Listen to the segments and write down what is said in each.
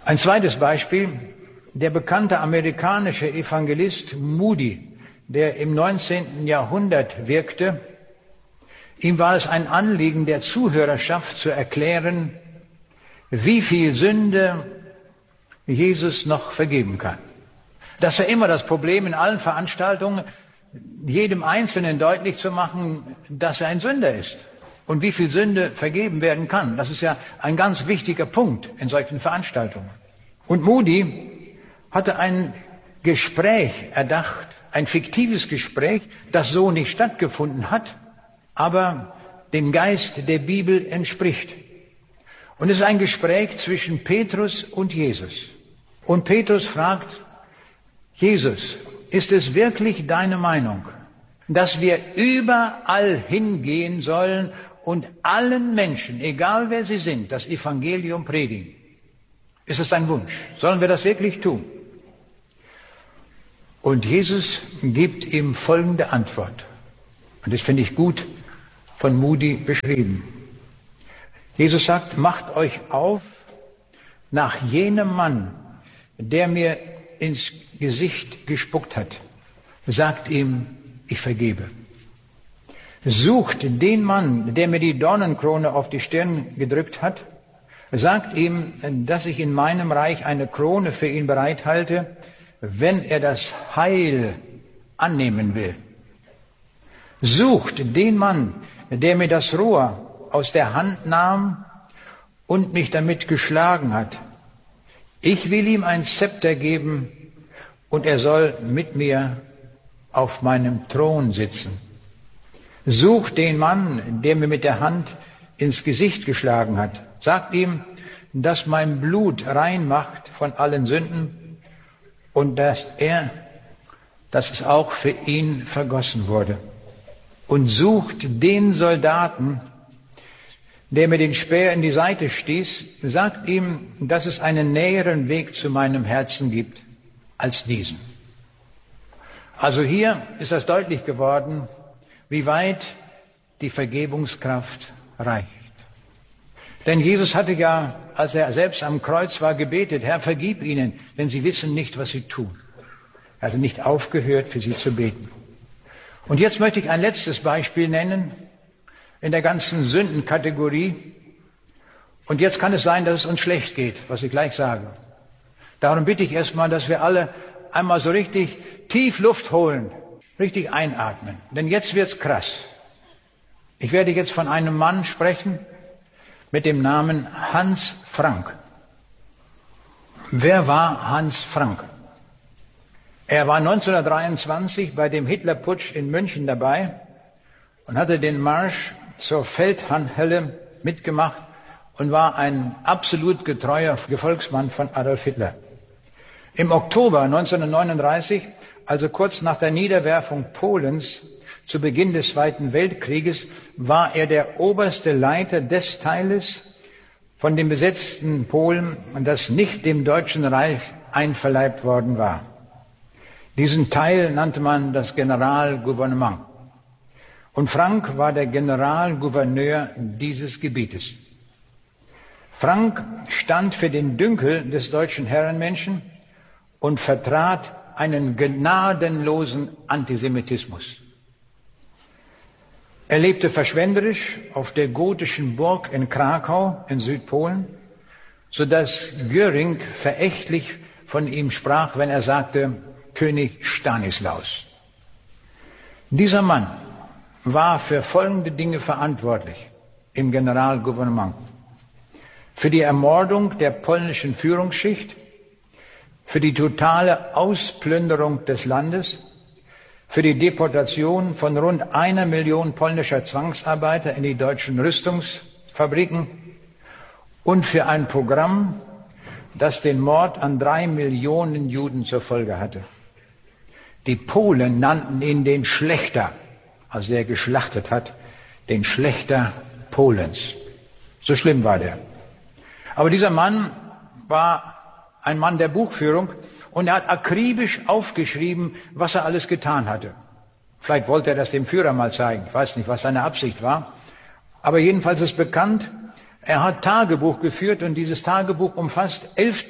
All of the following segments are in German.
Ein zweites Beispiel, der bekannte amerikanische Evangelist Moody, der im 19. Jahrhundert wirkte. Ihm war es ein Anliegen, der Zuhörerschaft zu erklären, wie viel Sünde Jesus noch vergeben kann. Das ist ja immer das Problem in allen Veranstaltungen, jedem Einzelnen deutlich zu machen, dass er ein Sünder ist und wie viel Sünde vergeben werden kann. Das ist ja ein ganz wichtiger Punkt in solchen Veranstaltungen. Und Moody hatte ein Gespräch erdacht, ein fiktives Gespräch, das so nicht stattgefunden hat, aber dem Geist der Bibel entspricht. Und es ist ein Gespräch zwischen Petrus und Jesus. Und Petrus fragt, Jesus, ist es wirklich deine Meinung, dass wir überall hingehen sollen und allen Menschen, egal wer sie sind, das Evangelium predigen? Ist es dein Wunsch? Sollen wir das wirklich tun? Und Jesus gibt ihm folgende Antwort. Und das finde ich gut von Moody beschrieben. Jesus sagt, macht euch auf nach jenem Mann, der mir ins Gesicht gespuckt hat. Sagt ihm, ich vergebe. Sucht den Mann, der mir die Dornenkrone auf die Stirn gedrückt hat. Sagt ihm, dass ich in meinem Reich eine Krone für ihn bereithalte, wenn er das Heil annehmen will. Sucht den Mann, der mir das Rohr aus der Hand nahm und mich damit geschlagen hat. Ich will ihm ein Zepter geben und er soll mit mir auf meinem Thron sitzen. Sucht den Mann, der mir mit der Hand ins Gesicht geschlagen hat. Sagt ihm, dass mein Blut rein macht von allen Sünden und dass es auch für ihn vergossen wurde. Und sucht den Soldaten, der mir den Speer in die Seite stieß, sagt ihm, dass es einen näheren Weg zu meinem Herzen gibt als diesen. Also hier ist das deutlich geworden, wie weit die Vergebungskraft reicht. Denn Jesus hatte ja, als er selbst am Kreuz war, gebetet, Herr, vergib ihnen, denn sie wissen nicht, was sie tun. Er hatte nicht aufgehört, für sie zu beten. Und jetzt möchte ich ein letztes Beispiel nennen in der ganzen Sündenkategorie. Und jetzt kann es sein, dass es uns schlecht geht, was ich gleich sage. Darum bitte ich erstmal, dass wir alle einmal so richtig tief Luft holen, richtig einatmen. Denn jetzt wird's krass. Ich werde jetzt von einem Mann sprechen mit dem Namen Hans Frank. Wer war Hans Frank? Er war 1923 bei dem Hitlerputsch in München dabei und hatte den Marsch zur Feldherrnhölle mitgemacht und war ein absolut getreuer Gefolgsmann von Adolf Hitler. Im Oktober 1939, also kurz nach der Niederwerfung Polens zu Beginn des Zweiten Weltkrieges, war er der oberste Leiter des Teiles von dem besetzten Polen, das nicht dem Deutschen Reich einverleibt worden war. Diesen Teil nannte man das Generalgouvernement. Und Frank war der Generalgouverneur dieses Gebietes. Frank stand für den Dünkel des deutschen Herrenmenschen und vertrat einen gnadenlosen Antisemitismus. Er lebte verschwenderisch auf der gotischen Burg in Krakau in Südpolen, sodass Göring verächtlich von ihm sprach, wenn er sagte, König Stanislaus. Dieser Mann war für folgende Dinge verantwortlich im Generalgouvernement. Für die Ermordung der polnischen Führungsschicht, für die totale Ausplünderung des Landes, für die Deportation von rund 1 Million polnischer Zwangsarbeiter in die deutschen Rüstungsfabriken und für ein Programm, das den Mord an 3 Millionen Juden zur Folge hatte. Die Polen nannten ihn den Schlächter, also der geschlachtet hat, den Schlächter Polens. So schlimm war der. Aber dieser Mann war ein Mann der Buchführung und er hat akribisch aufgeschrieben, was er alles getan hatte. Vielleicht wollte er das dem Führer mal zeigen. Ich weiß nicht, was seine Absicht war. Aber jedenfalls ist bekannt, Er hat Tagebuch geführt und dieses Tagebuch umfasst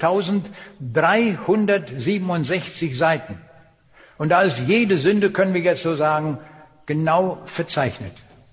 11.367 Seiten. Und da ist jede Sünde, können wir jetzt so sagen, genau verzeichnet.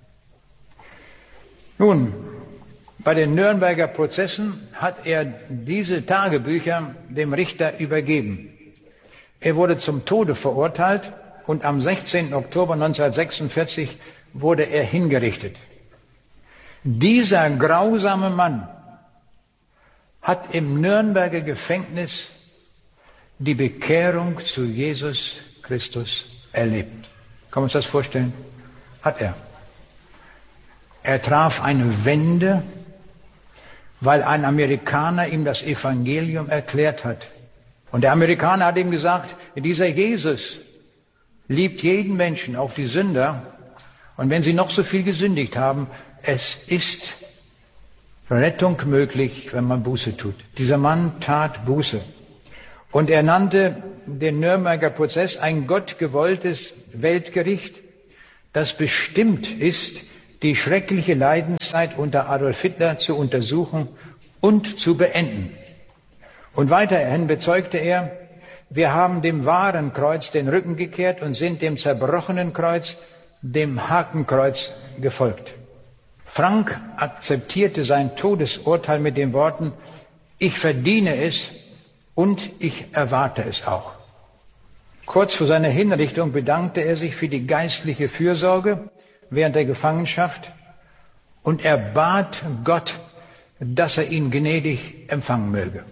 Nun, bei den Nürnberger Prozessen hat er diese Tagebücher dem Richter übergeben. Er wurde zum Tode verurteilt und am 16. Oktober 1946 wurde er hingerichtet. Dieser grausame Mann hat im Nürnberger Gefängnis die Bekehrung zu Jesus Christus erlebt. Kann man uns das vorstellen? Hat er. Er traf eine Wende, weil ein Amerikaner ihm das Evangelium erklärt hat. Und der Amerikaner hat ihm gesagt, dieser Jesus liebt jeden Menschen, auch die Sünder. Und wenn sie noch so viel gesündigt haben, es ist Rettung möglich, wenn man Buße tut. Dieser Mann tat Buße. Und er nannte den Nürnberger Prozess ein gottgewolltes Weltgericht, das bestimmt ist, die schreckliche Leidenszeit unter Adolf Hitler zu untersuchen und zu beenden. Und weiterhin bezeugte er, wir haben dem wahren Kreuz den Rücken gekehrt und sind dem zerbrochenen Kreuz, dem Hakenkreuz, gefolgt. Frank akzeptierte sein Todesurteil mit den Worten, ich verdiene es und ich erwarte es auch. Kurz vor seiner Hinrichtung bedankte er sich für die geistliche Fürsorge während der Gefangenschaft und er bat Gott, dass er ihn gnädig empfangen möge.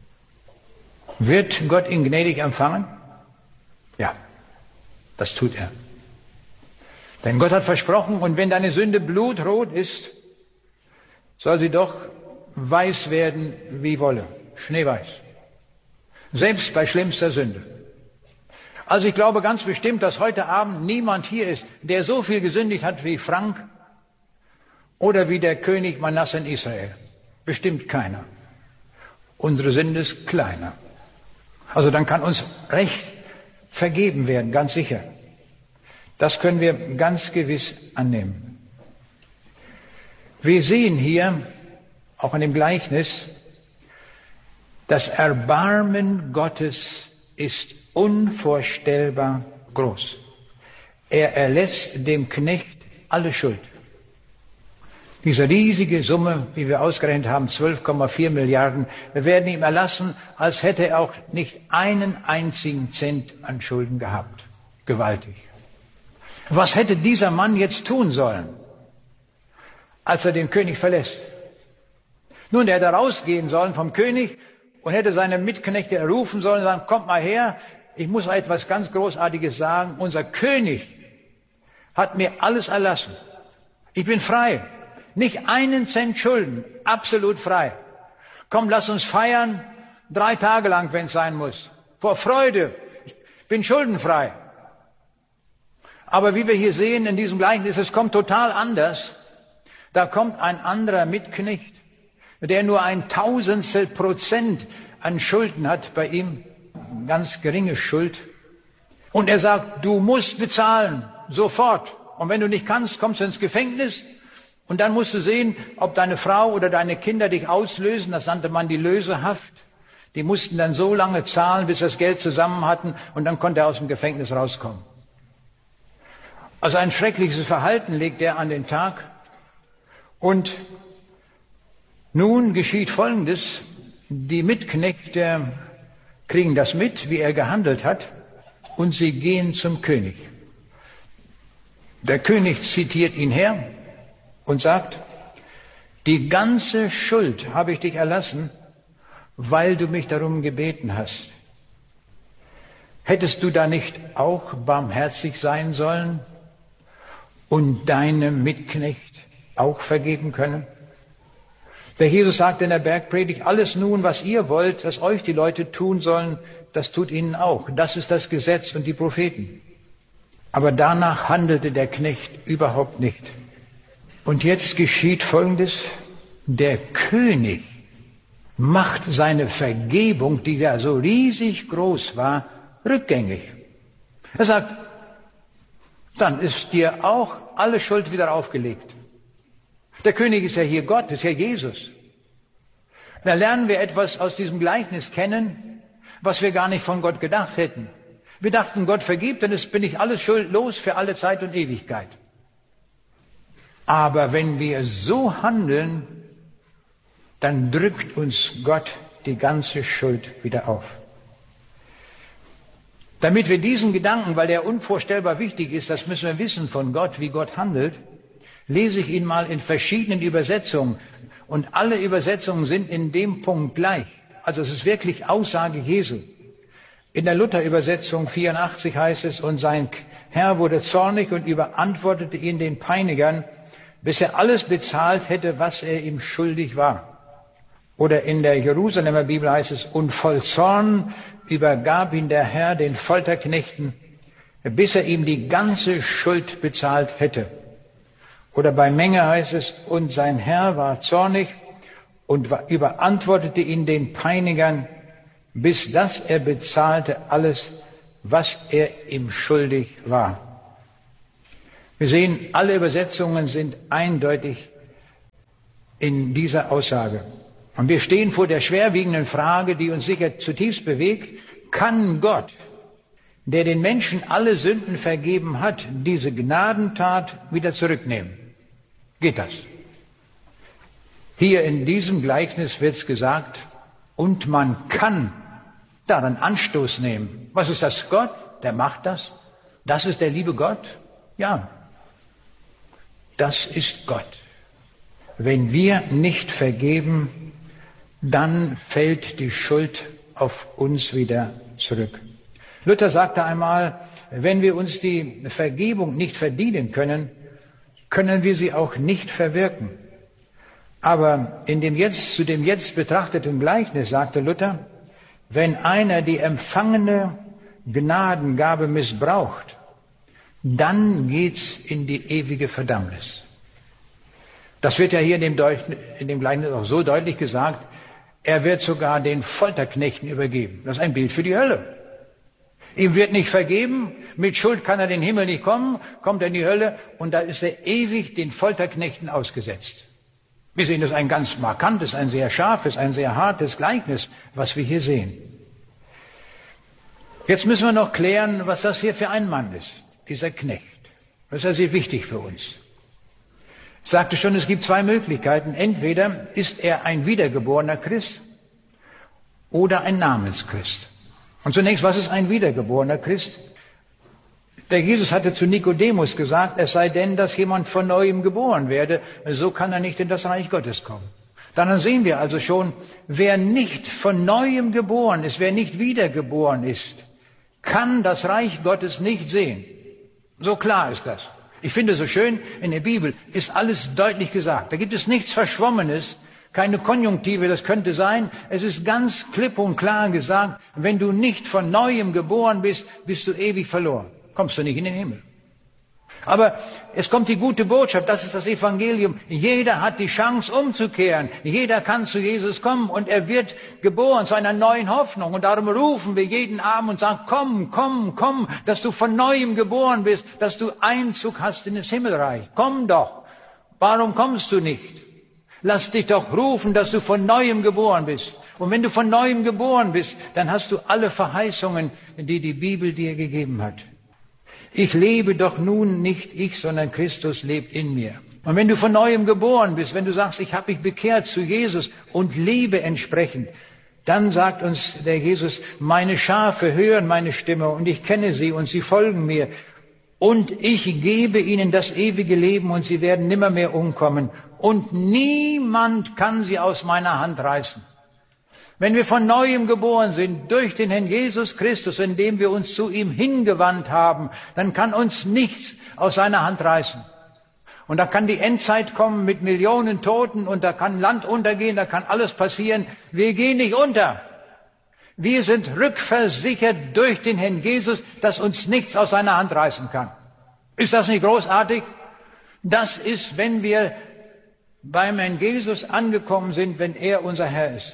Wird Gott ihn gnädig empfangen? Ja, das tut er. Denn Gott hat versprochen, und wenn deine Sünde blutrot ist, soll sie doch weiß werden wie Wolle, schneeweiß. Selbst bei schlimmster Sünde. Also ich glaube ganz bestimmt, dass heute Abend niemand hier ist, der so viel gesündigt hat wie Frank oder wie der König Manasse in Israel. Bestimmt keiner. Unsere Sünde ist kleiner. Also dann kann uns recht vergeben werden, ganz sicher. Das können wir ganz gewiss annehmen. Wir sehen hier, auch in dem Gleichnis, das Erbarmen Gottes ist unvorstellbar groß. Er erlässt dem Knecht alle Schuld. Diese riesige Summe, wie wir ausgerechnet haben, 12,4 Milliarden, wir werden ihm erlassen, als hätte er auch nicht einen einzigen Cent an Schulden gehabt. Gewaltig. Was hätte dieser Mann jetzt tun sollen, als er den König verlässt? Nun, er hätte rausgehen sollen vom König und hätte seine Mitknechte rufen sollen und sagen, kommt mal her, ich muss euch etwas ganz Großartiges sagen. Unser König hat mir alles erlassen. Ich bin frei. Nicht einen Cent Schulden. Absolut frei. Komm, lass uns feiern. 3 Tage lang, wenn es sein muss. Vor Freude. Ich bin schuldenfrei. Aber wie wir hier sehen in diesem Gleichnis, es kommt total anders. Da kommt ein anderer Mitknecht, der nur 1/1000% an Schulden hat bei ihm, ganz geringe Schuld. Und er sagt, du musst bezahlen, sofort. Und wenn du nicht kannst, kommst du ins Gefängnis. Und dann musst du sehen, ob deine Frau oder deine Kinder dich auslösen. Das nannte man die Lösehaft. Die mussten dann so lange zahlen, bis sie das Geld zusammen hatten. Und dann konnte er aus dem Gefängnis rauskommen. Also ein schreckliches Verhalten legt er an den Tag. Und nun geschieht Folgendes. Die Mitknechte kriegen das mit, wie er gehandelt hat, und sie gehen zum König. Der König zitiert ihn her und sagt, die ganze Schuld habe ich dich erlassen, weil du mich darum gebeten hast. Hättest du da nicht auch barmherzig sein sollen und deinem Mitknecht auch vergeben können? Der Jesus sagt in der Bergpredigt, alles nun, was ihr wollt, dass euch die Leute tun sollen, das tut ihnen auch. Das ist das Gesetz und die Propheten. Aber danach handelte der Knecht überhaupt nicht. Und jetzt geschieht Folgendes. Der König macht seine Vergebung, die ja so riesig groß war, rückgängig. Er sagt, dann ist dir auch alle Schuld wieder aufgelegt. Der König ist ja hier Gott, ist ja Jesus. Da lernen wir etwas aus diesem Gleichnis kennen, was wir gar nicht von Gott gedacht hätten. Wir dachten, Gott vergibt, dann bin ich alles schuldlos für alle Zeit und Ewigkeit. Aber wenn wir so handeln, dann drückt uns Gott die ganze Schuld wieder auf. Damit wir diesen Gedanken, weil der unvorstellbar wichtig ist, das müssen wir wissen von Gott, wie Gott handelt, lese ich ihn mal in verschiedenen Übersetzungen. Und alle Übersetzungen sind in dem Punkt gleich. Also es ist wirklich Aussage Jesu. In der Luther-Übersetzung 84 heißt es, und sein Herr wurde zornig und überantwortete ihn den Peinigern, bis er alles bezahlt hätte, was er ihm schuldig war. Oder in der Jerusalemer Bibel heißt es, und voll Zorn übergab ihn der Herr den Folterknechten, bis er ihm die ganze Schuld bezahlt hätte. Oder bei Menge heißt es, und sein Herr war zornig und überantwortete ihn den Peinigern, bis dass er bezahlte alles, was er ihm schuldig war. Wir sehen, alle Übersetzungen sind eindeutig in dieser Aussage. Und wir stehen vor der schwerwiegenden Frage, die uns sicher zutiefst bewegt. Kann Gott, der den Menschen alle Sünden vergeben hat, diese Gnadentat wieder zurücknehmen? Geht das? Hier in diesem Gleichnis wird es gesagt, und man kann daran Anstoß nehmen. Was ist das? Gott, der macht das? Das ist der liebe Gott? Ja, das ist Gott. Wenn wir nicht vergeben, dann fällt die Schuld auf uns wieder zurück. Luther sagte einmal, wenn wir uns die Vergebung nicht verdienen können, können wir sie auch nicht verwirken. Aber zu dem jetzt betrachteten Gleichnis sagte Luther, wenn einer die empfangene Gnadengabe missbraucht, dann geht's in die ewige Verdammnis. Das wird ja hier in dem Gleichnis auch so deutlich gesagt, er wird sogar den Folterknechten übergeben. Das ist ein Bild für die Hölle. Ihm wird nicht vergeben, mit Schuld kann er in den Himmel nicht kommen, kommt er in die Hölle und da ist er ewig den Folterknechten ausgesetzt. Wir sehen, das ist ein ganz markantes, ein sehr scharfes, ein sehr hartes Gleichnis, was wir hier sehen. Jetzt müssen wir noch klären, was das hier für ein Mann ist, dieser Knecht. Das ist ja sehr wichtig für uns. Ich sagte schon, es gibt zwei Möglichkeiten. Entweder ist er ein wiedergeborener Christ oder ein Namenschrist. Und zunächst, was ist ein wiedergeborener Christ? Der Jesus hatte zu Nikodemus gesagt, es sei denn, dass jemand von Neuem geboren werde, so kann er nicht in das Reich Gottes kommen. Dann sehen wir also schon, wer nicht von Neuem geboren ist, wer nicht wiedergeboren ist, kann das Reich Gottes nicht sehen. So klar ist das. Ich finde so schön, in der Bibel ist alles deutlich gesagt. Da gibt es nichts Verschwommenes, keine Konjunktive, das könnte sein. Es ist ganz klipp und klar gesagt, wenn du nicht von Neuem geboren bist, bist du ewig verloren. Kommst du nicht in den Himmel. Aber es kommt die gute Botschaft, das ist das Evangelium. Jeder hat die Chance umzukehren. Jeder kann zu Jesus kommen und er wird geboren zu einer neuen Hoffnung. Und darum rufen wir jeden Abend und sagen, komm, komm, komm, dass du von Neuem geboren bist, dass du Einzug hast in das Himmelreich. Komm doch. Warum kommst du nicht? Lass dich doch rufen, dass du von Neuem geboren bist. Und wenn du von Neuem geboren bist, dann hast du alle Verheißungen, die die Bibel dir gegeben hat. Ich lebe doch nun nicht ich, sondern Christus lebt in mir. Und wenn du von Neuem geboren bist, wenn du sagst, ich habe mich bekehrt zu Jesus und lebe entsprechend, dann sagt uns der Jesus, meine Schafe hören meine Stimme und ich kenne sie und sie folgen mir. Und ich gebe ihnen das ewige Leben und sie werden nimmermehr umkommen. Und niemand kann sie aus meiner Hand reißen. Wenn wir von Neuem geboren sind, durch den Herrn Jesus Christus, indem wir uns zu ihm hingewandt haben, dann kann uns nichts aus seiner Hand reißen. Und da kann die Endzeit kommen mit Millionen Toten und da kann Land untergehen, da kann alles passieren. Wir gehen nicht unter. Wir sind rückversichert durch den Herrn Jesus, dass uns nichts aus seiner Hand reißen kann. Ist das nicht großartig? Das ist, wenn wir beim Herrn Jesus angekommen sind, wenn er unser Herr ist.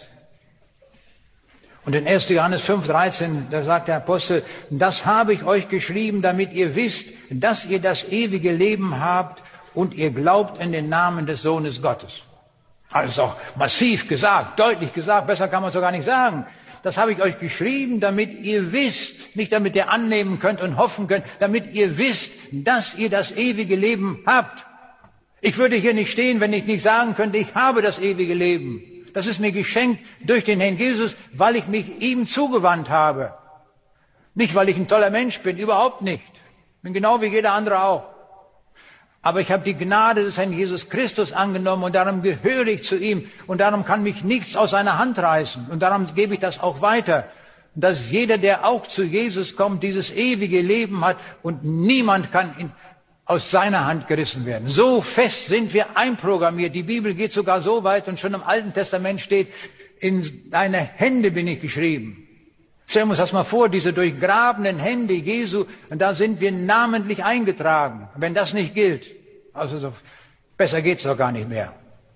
Und in 1. Johannes 5,13, da sagt der Apostel, das habe ich euch geschrieben, damit ihr wisst, dass ihr das ewige Leben habt und ihr glaubt in den Namen des Sohnes Gottes. Also massiv gesagt, deutlich gesagt, besser kann man es doch gar nicht sagen. Das habe ich euch geschrieben, damit ihr wisst, nicht damit ihr annehmen könnt und hoffen könnt, damit ihr wisst, dass ihr das ewige Leben habt. Ich würde hier nicht stehen, wenn ich nicht sagen könnte, ich habe das ewige Leben. Das ist mir geschenkt durch den Herrn Jesus, weil ich mich ihm zugewandt habe. Nicht, weil ich ein toller Mensch bin, überhaupt nicht. Ich bin genau wie jeder andere auch. Aber ich habe die Gnade des Herrn Jesus Christus angenommen und darum gehöre ich zu ihm und darum kann mich nichts aus seiner Hand reißen und darum gebe ich das auch weiter, dass jeder, der auch zu Jesus kommt, dieses ewige Leben hat und niemand kann aus seiner Hand gerissen werden. So fest sind wir einprogrammiert. Die Bibel geht sogar so weit und schon im Alten Testament steht, in deine Hände bin ich geschrieben. Stellen wir uns das mal vor, diese durchgrabenen Hände Jesu, und da sind wir namentlich eingetragen. Wenn das nicht gilt, also so, besser geht's doch gar nicht mehr.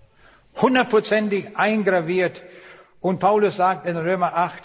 100%ig eingraviert. Und Paulus sagt in Römer 8,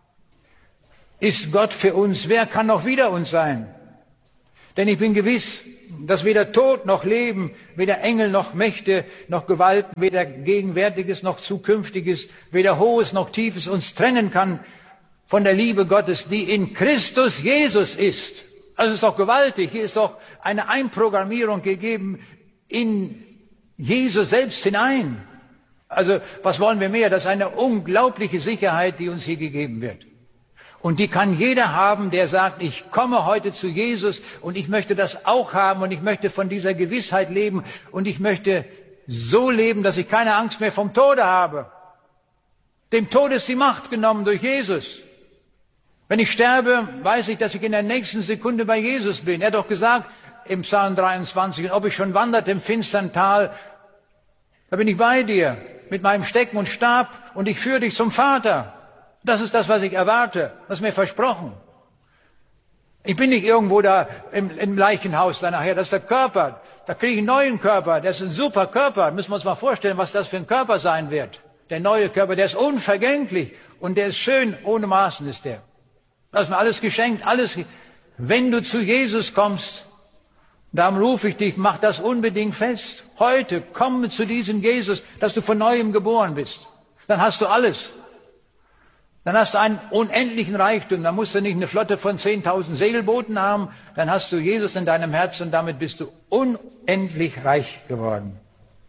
ist Gott für uns, wer kann noch wider uns sein? Denn ich bin gewiss, dass weder Tod noch Leben, weder Engel noch Mächte noch Gewalten, weder Gegenwärtiges noch Zukünftiges, weder Hohes noch Tiefes uns trennen kann von der Liebe Gottes, die in Christus Jesus ist. Also es ist doch gewaltig. Hier ist doch eine Einprogrammierung gegeben in Jesus selbst hinein. Also was wollen wir mehr? Das ist eine unglaubliche Sicherheit, die uns hier gegeben wird. Und die kann jeder haben, der sagt, ich komme heute zu Jesus und ich möchte das auch haben und ich möchte von dieser Gewissheit leben und ich möchte so leben, dass ich keine Angst mehr vom Tode habe. Dem Tod ist die Macht genommen durch Jesus. Wenn ich sterbe, weiß ich, dass ich in der nächsten Sekunde bei Jesus bin. Er hat doch gesagt im Psalm 23, ob ich schon wandert im finstern Tal, da bin ich bei dir mit meinem Stecken und Stab und ich führe dich zum Vater. Das ist das, was ich erwarte. Das ist mir versprochen. Ich bin nicht irgendwo da im Leichenhaus da nachher. Das ist der Körper. Da kriege ich einen neuen Körper. Das ist ein super Körper. Müssen wir uns mal vorstellen, was das für ein Körper sein wird. Der neue Körper, der ist unvergänglich und der ist schön. Ohne Maßen ist der. Das ist mir alles geschenkt, alles. Wenn du zu Jesus kommst, darum rufe ich dich, mach das unbedingt fest. Heute komme zu diesem Jesus, dass du von Neuem geboren bist. Dann hast du alles. Dann hast du einen unendlichen Reichtum. Dann musst du nicht eine Flotte von 10.000 Segelbooten haben. Dann hast du Jesus in deinem Herzen und damit bist du unendlich reich geworden.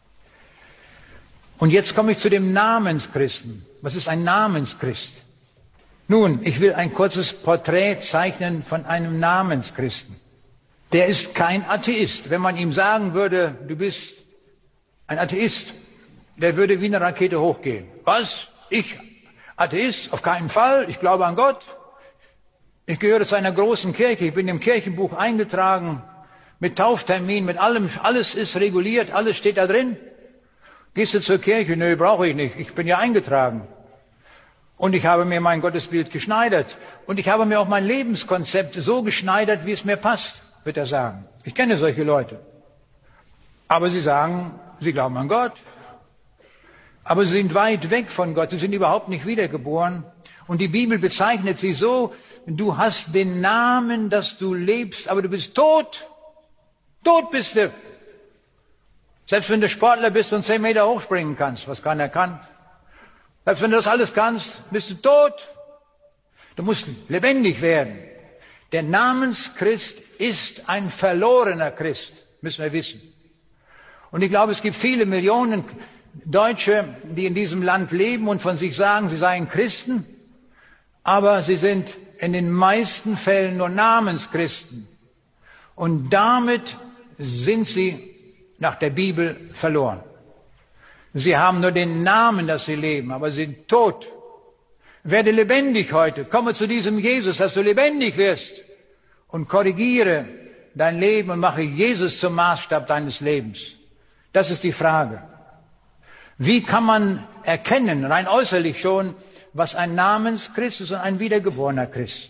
Und jetzt komme ich zu dem Namenschristen. Was ist ein Namenschrist? Nun, ich will ein kurzes Porträt zeichnen von einem Namenschristen. Der ist kein Atheist. Wenn man ihm sagen würde, du bist ein Atheist, der würde wie eine Rakete hochgehen. Was? Ich Atheist? Auf keinen Fall. Ich glaube an Gott. Ich gehöre zu einer großen Kirche. Ich bin im Kirchenbuch eingetragen. Mit Tauftermin, mit allem. Alles ist reguliert. Alles steht da drin. Gehst du zur Kirche? Nö, brauche ich nicht. Ich bin ja eingetragen. Und ich habe mir mein Gottesbild geschneidert. Und ich habe mir auch mein Lebenskonzept so geschneidert, wie es mir passt, wird er sagen. Ich kenne solche Leute. Aber sie sagen, sie glauben an Gott. Aber sie sind weit weg von Gott. Sie sind überhaupt nicht wiedergeboren. Und die Bibel bezeichnet sie so, du hast den Namen, dass du lebst, aber du bist tot. Tot bist du. Selbst wenn du Sportler bist und 10 Meter hochspringen kannst, was keiner kann. Selbst wenn du das alles kannst, bist du tot. Du musst lebendig werden. Der Namenschrist ist ein verlorener Christ, müssen wir wissen. Und ich glaube, es gibt viele Millionen Deutsche, die in diesem Land leben und von sich sagen, sie seien Christen, aber sie sind in den meisten Fällen nur Namenschristen. Und damit sind sie nach der Bibel verloren. Sie haben nur den Namen, dass sie leben, aber sie sind tot. Werde lebendig heute. Komme zu diesem Jesus, dass du lebendig wirst. Und korrigiere dein Leben und mache Jesus zum Maßstab deines Lebens. Das ist die Frage. Wie kann man erkennen, rein äußerlich schon, was ein Namenschrist ist und ein wiedergeborener Christ?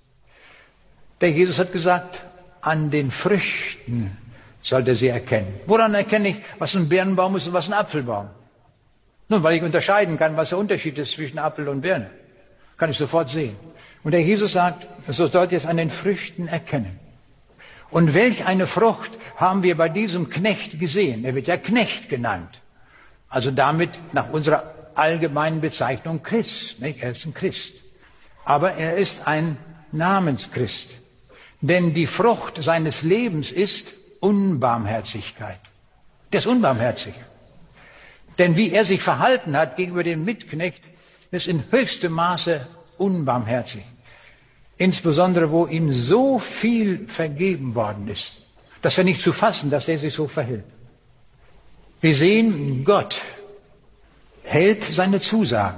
Der Jesus hat gesagt, an den Früchten sollt ihr sie erkennen. Woran erkenne ich, was ein Birnbaum ist und was ein Apfelbaum? Nun, weil ich unterscheiden kann, was der Unterschied ist zwischen Apfel und Birne. Kann ich sofort sehen. Und der Jesus sagt, so sollt ihr es an den Früchten erkennen. Und welch eine Frucht haben wir bei diesem Knecht gesehen. Er wird ja Knecht genannt. Also damit nach unserer allgemeinen Bezeichnung Christ. Nicht? Er ist ein Christ. Aber er ist ein Namenschrist. Denn die Frucht seines Lebens ist Unbarmherzigkeit. Der ist unbarmherzig. Denn wie er sich verhalten hat gegenüber dem Mitknecht, ist in höchstem Maße unbarmherzig. Insbesondere, wo ihm so viel vergeben worden ist. Das wäre nicht zu fassen, dass er sich so verhält. Wir sehen, Gott hält seine Zusagen,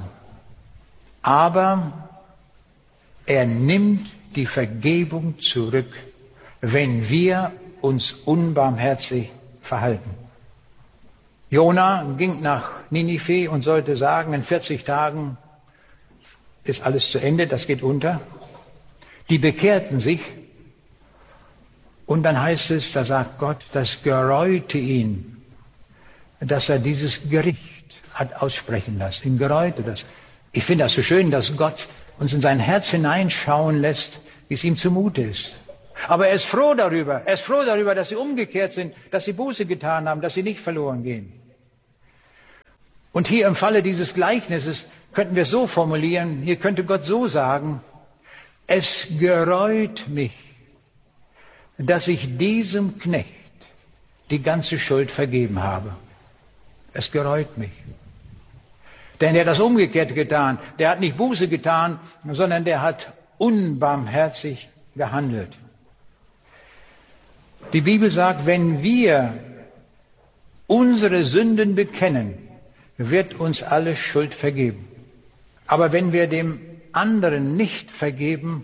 aber er nimmt die Vergebung zurück, wenn wir uns unbarmherzig verhalten. Jona ging nach Ninive und sollte sagen, in 40 Tagen ist alles zu Ende, das geht unter. Die bekehrten sich und dann heißt es, da sagt Gott, das gereute ihn, dass er dieses Gericht hat aussprechen lassen. Ihn gereute das. Ich finde das so schön, dass Gott uns in sein Herz hineinschauen lässt, wie es ihm zumute ist. Aber er ist froh darüber. Er ist froh darüber, dass sie umgekehrt sind, dass sie Buße getan haben, dass sie nicht verloren gehen. Und hier im Falle dieses Gleichnisses könnten wir es so formulieren, hier könnte Gott so sagen, es gereut mich, dass ich diesem Knecht die ganze Schuld vergeben habe. Es gereut mich. Denn er hat das umgekehrt getan. Der hat nicht Buße getan, sondern der hat unbarmherzig gehandelt. Die Bibel sagt, wenn wir unsere Sünden bekennen, wird uns alle Schuld vergeben. Aber wenn wir dem anderen nicht vergeben,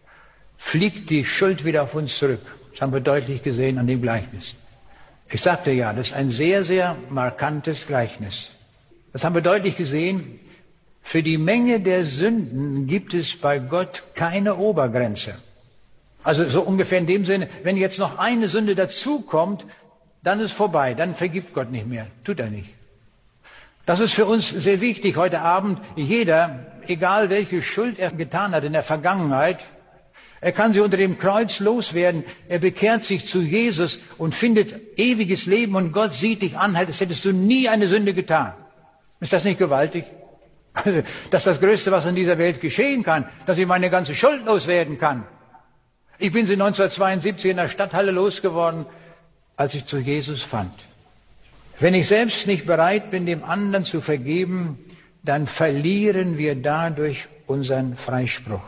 fliegt die Schuld wieder auf uns zurück. Das haben wir deutlich gesehen an dem Gleichnis. Ich sagte ja, das ist ein sehr, sehr markantes Gleichnis. Das haben wir deutlich gesehen. Für die Menge der Sünden gibt es bei Gott keine Obergrenze. Also so ungefähr in dem Sinne, wenn jetzt noch eine Sünde dazukommt, dann ist vorbei, dann vergibt Gott nicht mehr. Tut er nicht. Das ist für uns sehr wichtig heute Abend. Jeder, egal welche Schuld er getan hat in der Vergangenheit, er kann sie unter dem Kreuz loswerden. Er bekehrt sich zu Jesus und findet ewiges Leben und Gott sieht dich an, als hättest du nie eine Sünde getan. Ist das nicht gewaltig? Also, das ist das Größte, was in dieser Welt geschehen kann, dass ich meine ganze Schuld loswerden kann. Ich bin sie 1972 in der Stadthalle losgeworden, als ich zu Jesus fand. Wenn ich selbst nicht bereit bin, dem anderen zu vergeben, dann verlieren wir dadurch unseren Freispruch.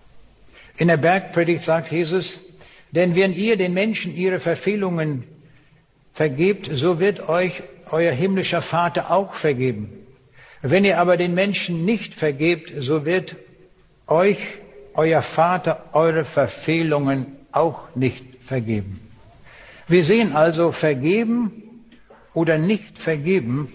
In der Bergpredigt sagt Jesus, denn wenn ihr den Menschen ihre Verfehlungen vergebt, so wird euch euer himmlischer Vater auch vergeben. Wenn ihr aber den Menschen nicht vergebt, so wird euch euer Vater eure Verfehlungen auch nicht vergeben. Wir sehen also, vergeben oder nicht vergeben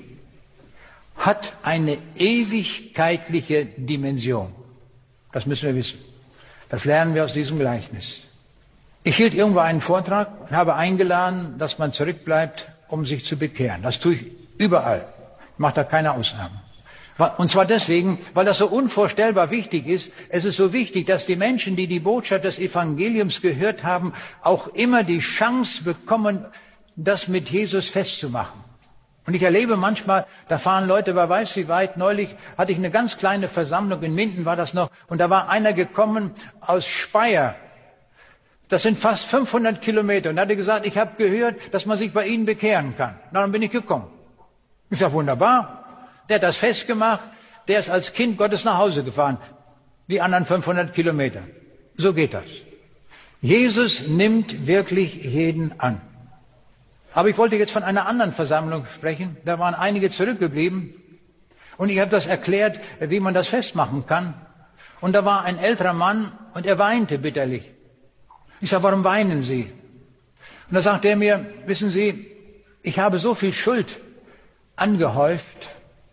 hat eine ewigkeitliche Dimension. Das müssen wir wissen. Das lernen wir aus diesem Gleichnis. Ich hielt irgendwo einen Vortrag und habe eingeladen, dass man zurückbleibt, um sich zu bekehren. Das tue ich überall. Ich mache da keine Ausnahmen. Und zwar deswegen, weil das so unvorstellbar wichtig ist. Es ist so wichtig, dass die Menschen, die die Botschaft des Evangeliums gehört haben, auch immer die Chance bekommen, das mit Jesus festzumachen. Und ich erlebe manchmal, da fahren Leute, wer weiß wie weit. Neulich hatte ich eine ganz kleine Versammlung, in Minden war das noch, und da war einer gekommen aus Speyer. Das sind fast 500 Kilometer. Und er hatte gesagt, ich habe gehört, dass man sich bei Ihnen bekehren kann. Na, dann bin ich gekommen. Ich sage, wunderbar. Der hat das festgemacht, der ist als Kind Gottes nach Hause gefahren. Die anderen 500 Kilometer. So geht das. Jesus nimmt wirklich jeden an. Aber ich wollte jetzt von einer anderen Versammlung sprechen. Da waren einige zurückgeblieben. Und ich habe das erklärt, wie man das festmachen kann. Und da war ein älterer Mann und er weinte bitterlich. Ich sage, warum weinen Sie? Und da sagt er mir, wissen Sie, ich habe so viel Schuld angehäuft,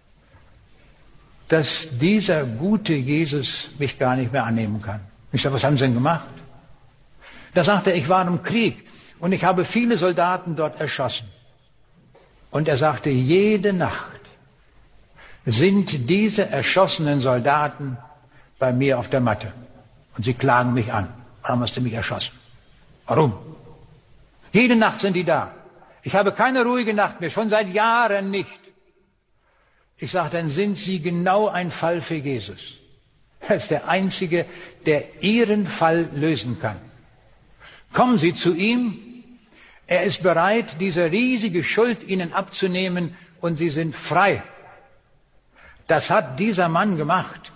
dass dieser gute Jesus mich gar nicht mehr annehmen kann. Ich sage, was haben Sie denn gemacht? Da sagt er, ich war im Krieg und ich habe viele Soldaten dort erschossen. Und er sagte, jede Nacht sind diese erschossenen Soldaten bei mir auf der Matte. Und sie klagen mich an. Warum hast du mich erschossen? Warum? Jede Nacht sind die da. Ich habe keine ruhige Nacht mehr, schon seit Jahren nicht. Ich sage, dann sind Sie genau ein Fall für Jesus. Er ist der Einzige, der Ihren Fall lösen kann. Kommen Sie zu ihm. Er ist bereit, diese riesige Schuld Ihnen abzunehmen und Sie sind frei. Das hat dieser Mann gemacht.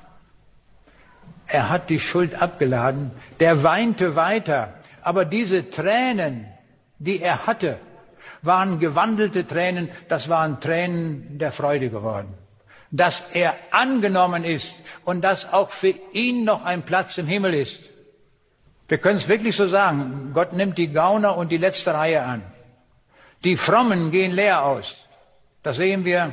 Er hat die Schuld abgeladen. Der weinte weiter. Aber diese Tränen, die er hatte, waren gewandelte Tränen. Das waren Tränen der Freude geworden. Dass er angenommen ist und dass auch für ihn noch ein Platz im Himmel ist. Wir können es wirklich so sagen. Gott nimmt die Gauner und die letzte Reihe an. Die Frommen gehen leer aus. Das sehen wir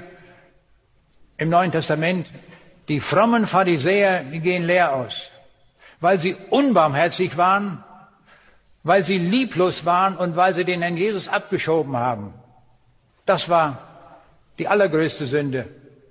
im Neuen Testament. Die frommen Pharisäer, die gehen leer aus. Weil sie unbarmherzig waren, weil sie lieblos waren und weil sie den Herrn Jesus abgeschoben haben. Das war die allergrößte Sünde.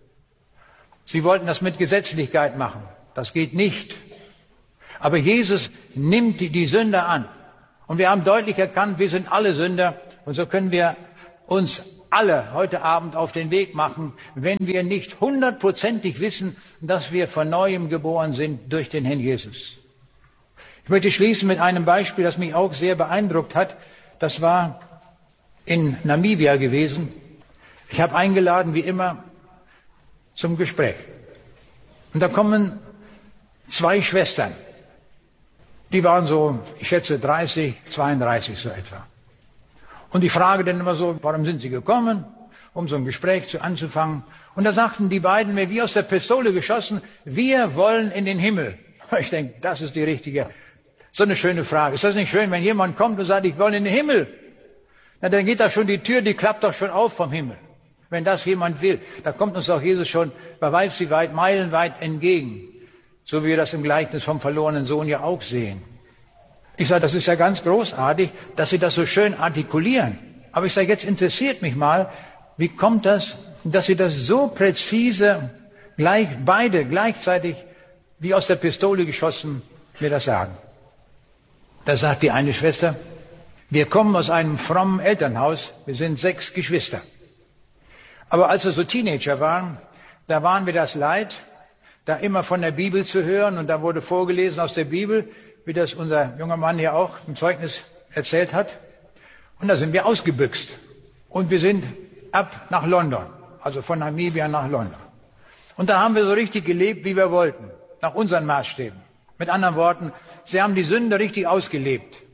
Sie wollten das mit Gesetzlichkeit machen. Das geht nicht. Aber Jesus nimmt die Sünder an. Und wir haben deutlich erkannt, wir sind alle Sünder. Und so können wir uns alle heute Abend auf den Weg machen, wenn wir nicht 100%ig wissen, dass wir von Neuem geboren sind durch den Herrn Jesus. Ich möchte schließen mit einem Beispiel, das mich auch sehr beeindruckt hat. Das war in Namibia gewesen. Ich habe eingeladen, wie immer, zum Gespräch. Und da kommen zwei Schwestern. Die waren so, ich schätze 30, 32 so etwa. Und ich frage dann immer so, warum sind Sie gekommen, um so ein Gespräch anzufangen? Und da sagten die beiden mir, wie aus der Pistole geschossen, wir wollen in den Himmel. Ich denke, das ist die richtige, so eine schöne Frage. Ist das nicht schön, wenn jemand kommt und sagt, ich will in den Himmel? Na, dann geht da schon die Tür, die klappt doch schon auf vom Himmel. Wenn das jemand will, da kommt uns auch Jesus schon, wer weiß wie weit, meilenweit entgegen. So wie wir das im Gleichnis vom verlorenen Sohn ja auch sehen. Ich sage, das ist ja ganz großartig, dass Sie das so schön artikulieren. Aber ich sage, jetzt interessiert mich mal, wie kommt das, dass Sie das so präzise, beide gleichzeitig, wie aus der Pistole geschossen, mir das sagen. Da sagt die eine Schwester, wir kommen aus einem frommen Elternhaus, wir sind 6 Geschwister. Aber als wir so Teenager waren, da waren wir das leid, da immer von der Bibel zu hören und da wurde vorgelesen aus der Bibel, wie das unser junger Mann hier auch im Zeugnis erzählt hat. Und da sind wir ausgebüxt. Und wir sind ab nach London, also von Namibia nach London. Und da haben wir so richtig gelebt, wie wir wollten, nach unseren Maßstäben. Mit anderen Worten, sie haben die Sünde richtig ausgelebt.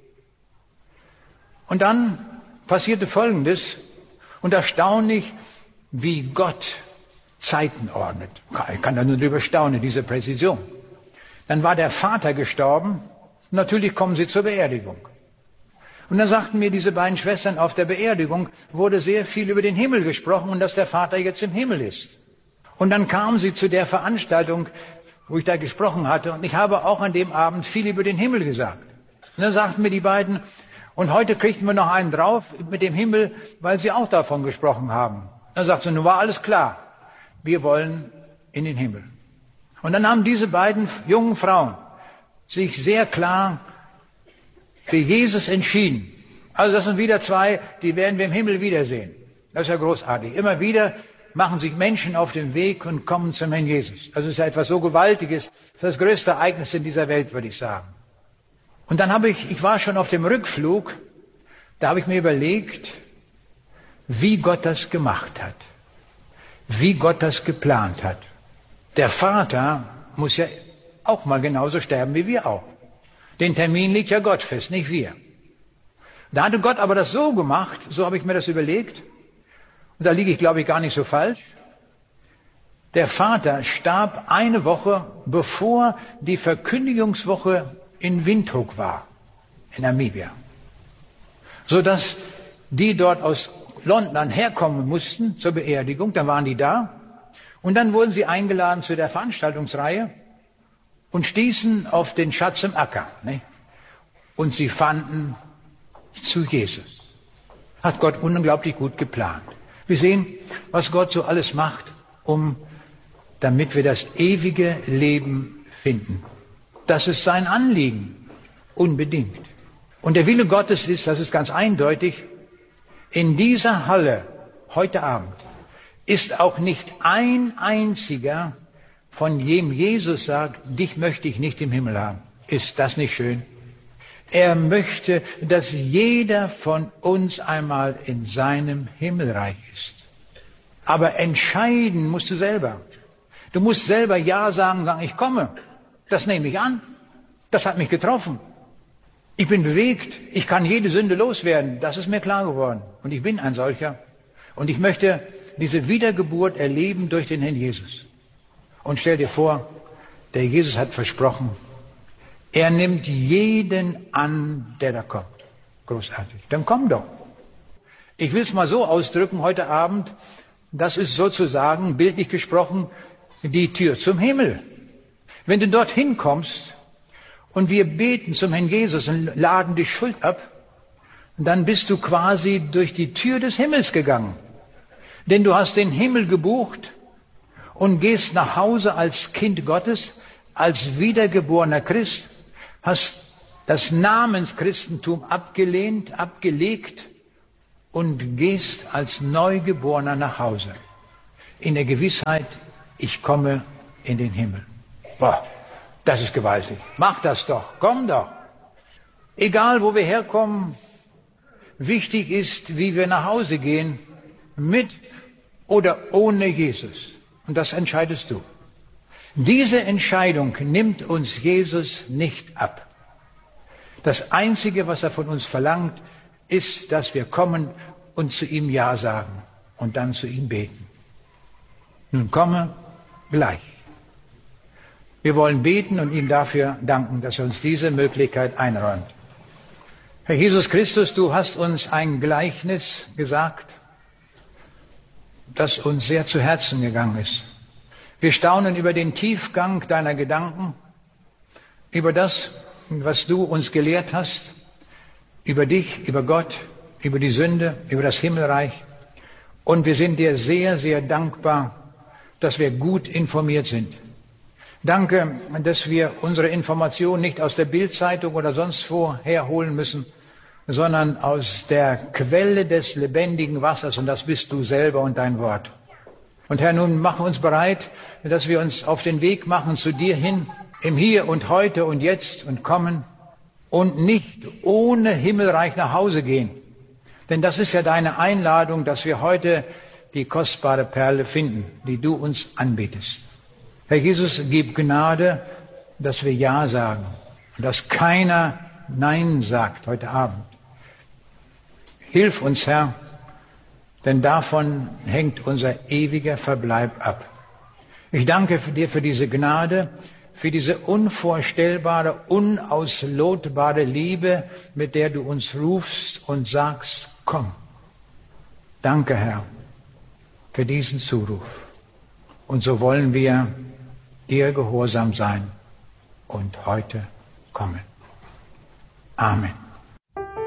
Und dann passierte Folgendes, und erstaunlich, wie Gott Zeiten ordnet. Ich kann da nur drüber staunen, diese Präzision. Dann war der Vater gestorben. Natürlich kommen sie zur Beerdigung. Und dann sagten mir diese beiden Schwestern, auf der Beerdigung wurde sehr viel über den Himmel gesprochen und dass der Vater jetzt im Himmel ist. Und dann kamen sie zu der Veranstaltung, wo ich da gesprochen hatte. Und ich habe auch an dem Abend viel über den Himmel gesagt. Und dann sagten mir die beiden, und heute kriegten wir noch einen drauf mit dem Himmel, weil sie auch davon gesprochen haben. Dann sagten sie, nun war alles klar. Wir wollen in den Himmel. Und dann haben diese beiden jungen Frauen sich sehr klar für Jesus entschieden. Also das sind wieder zwei, die werden wir im Himmel wiedersehen. Das ist ja großartig. Immer wieder machen sich Menschen auf den Weg und kommen zum Herrn Jesus. Also es ist ja etwas so Gewaltiges. Das ist das größte Ereignis in dieser Welt, würde ich sagen. Und dann ich war schon auf dem Rückflug, da habe ich mir überlegt, wie Gott das gemacht hat. Wie Gott das geplant hat. Der Vater muss ja auch mal genauso sterben wie wir auch. Den Termin legt ja Gott fest, nicht wir. Da hatte Gott aber das so gemacht, so habe ich mir das überlegt, und da liege ich, glaube ich, gar nicht so falsch. Der Vater starb eine Woche, bevor die Verkündigungswoche in Windhoek war, in Namibia. Sodass die dort aus London herkommen mussten zur Beerdigung, dann waren die da. Und dann wurden sie eingeladen zu der Veranstaltungsreihe und stießen auf den Schatz im Acker. Ne? Und sie fanden zu Jesus. Hat Gott unglaublich gut geplant. Wir sehen, was Gott so alles macht, damit wir das ewige Leben finden. Das ist sein Anliegen, unbedingt. Und der Wille Gottes ist, das ist ganz eindeutig, in dieser Halle heute Abend ist auch nicht ein einziger, von dem Jesus sagt, dich möchte ich nicht im Himmel haben. Ist das nicht schön? Er möchte, dass jeder von uns einmal in seinem Himmelreich ist. Aber entscheiden musst du selber. Du musst selber Ja sagen, ich komme. Das nehme ich an. Das hat mich getroffen. Ich bin bewegt. Ich kann jede Sünde loswerden. Das ist mir klar geworden. Und ich bin ein solcher. Und ich möchte diese Wiedergeburt erleben durch den Herrn Jesus. Und stell dir vor, der Jesus hat versprochen, er nimmt jeden an, der da kommt. Großartig. Dann komm doch. Ich will es mal so ausdrücken heute Abend, das ist sozusagen, bildlich gesprochen, die Tür zum Himmel. Wenn du dorthin kommst und wir beten zum Herrn Jesus und laden die Schuld ab, dann bist du quasi durch die Tür des Himmels gegangen. Denn du hast den Himmel gebucht und gehst nach Hause als Kind Gottes, als wiedergeborener Christ, hast das Namenschristentum abgelehnt, abgelegt und gehst als Neugeborener nach Hause. In der Gewissheit, ich komme in den Himmel. Boah, das ist gewaltig. Mach das doch, komm doch. Egal, wo wir herkommen, wichtig ist, wie wir nach Hause gehen, mit oder ohne Jesus. Und das entscheidest du. Diese Entscheidung nimmt uns Jesus nicht ab. Das Einzige, was er von uns verlangt, ist, dass wir kommen und zu ihm Ja sagen und dann zu ihm beten. Nun komme gleich. Wir wollen beten und ihm dafür danken, dass er uns diese Möglichkeit einräumt. Herr Jesus Christus, du hast uns ein Gleichnis gesagt, das uns sehr zu Herzen gegangen ist. Wir staunen über den Tiefgang deiner Gedanken, über das, was du uns gelehrt hast, über dich, über Gott, über die Sünde, über das Himmelreich. Und wir sind dir sehr, sehr dankbar, dass wir gut informiert sind. Danke, dass wir unsere Informationen nicht aus der Bildzeitung oder sonst wo herholen müssen, sondern aus der Quelle des lebendigen Wassers. Und das bist du selber und dein Wort. Und Herr, nun mach uns bereit, dass wir uns auf den Weg machen zu dir hin, im Hier und Heute und Jetzt und kommen und nicht ohne Himmelreich nach Hause gehen. Denn das ist ja deine Einladung, dass wir heute die kostbare Perle finden, die du uns anbietest. Herr Jesus, gib Gnade, dass wir Ja sagen und dass keiner Nein sagt heute Abend. Hilf uns, Herr, denn davon hängt unser ewiger Verbleib ab. Ich danke dir für diese Gnade, für diese unvorstellbare, unauslotbare Liebe, mit der du uns rufst und sagst, komm. Danke, Herr, für diesen Zuruf. Und so wollen wir dir gehorsam sein und heute kommen. Amen.